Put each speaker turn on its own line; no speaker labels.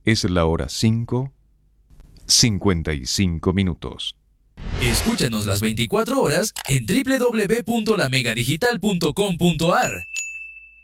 Es la hora 5:55.
Escúchanos las 24 horas en www.lamegadigital.com.ar